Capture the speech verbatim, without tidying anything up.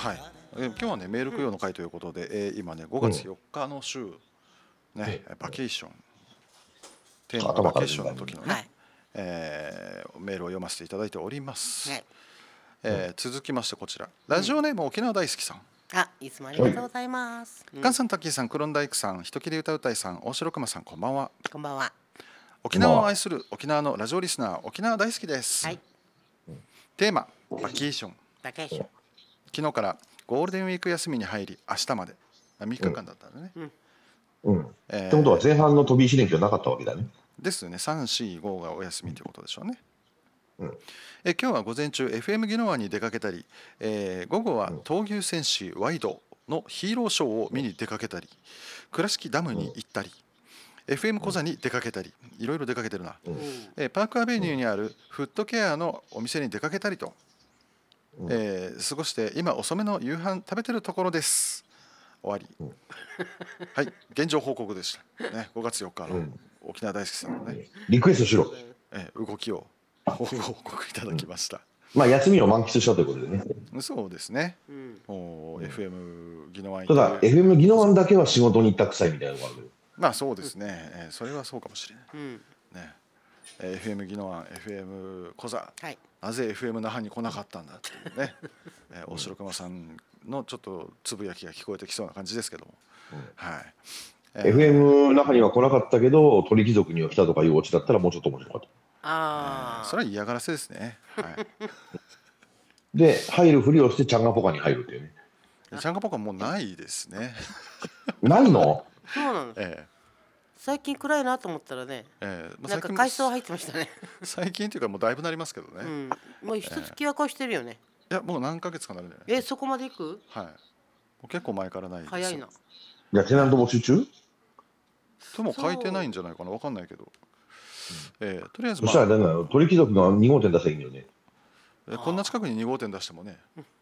はい。え今日はね、メール供養の会ということで、えー今ね、ごがつよっかの週、ね、バケーション、テーマがバケーションの時のね、 はい。 えーメールを読ませていただいております。 はい。 えー続きましてこちら、ラジオネーム沖縄大好きさん。 あ、いつもありがとうございます。うんガンさん、タッキーさん、クロンダイクさん、人切り歌うたいさん、大城熊さん、こんばんは。 こんばんは。 沖縄を愛する沖縄のラジオリスナー、沖縄大好きです。 はい。 テーマ、バケーション。 バケーション。 昨日からゴールデンウィーク休みに入り、明日までみっかかんだったんだね。 うん。 えーってことは前半の飛び石連休はなかったわけだね。 ですよね。さん、し、ごがお休みということでしょうね。 うんえ今日は午前中 エフエム 宜野湾に出かけたり、えー午後は闘牛戦士ワイドのヒーローショーを見に出かけたり、倉敷ダムに行ったり、エフエム 小座に出かけたり、いろいろ出かけてるな。 うんえーパークアベニューにあるフットケアのお店に出かけたりと、 うんえー過ごして今遅めの夕飯食べてるところです。終わり。 うんはい、現状報告でした。ね、ごがつよっかのうん沖縄大好きさんのね、 リクエストしろ。 えー動きをご報告いただきました。 まあ休みを満喫したということでね。 そうですね。 うん。 おー エフエム 宜野湾ただ行ってエフエム 宜野湾だけは仕事に行った臭いみたいなのがあるけど。 まあそうですね、えーそれはそうかもしれない。 うん。 ね、えー エフエム 宜野湾、エフエム 小座、 はい。 なぜ エフエム 那覇に来なかったんだっていうね、えー大城熊さんのちょっとつぶやきが聞こえてきそうな感じですけども、はい。えーエフエム 那覇には来なかったけど鳥貴族には来たとかいうオチだったらもうちょっと面白かった。 ああ。 それは嫌がらせですね。はい。 で入るふりをしてチャンガポカに入るっていうね。 でチャンガポカもうないですね。 ないの？ そうなの。 え最近暗いなと思ったらね、 ーえーまあなんか最近海藻入ってましたね。 最近というかもうだいぶなりますけどね。いうん。もう一月は越してるよね。 やもう何ヶ月かなるんじゃない。 え、そこまで行く？ はい。もう結構前からないですよ。 早いな。 いやテナント募集中？ とも書いてないんじゃないかな、わかんないけど、えーとりあえず、まあそしたらだから鳥貴族がに号店出せばいいんだよね。 えーこんな近くにに号店出してもね、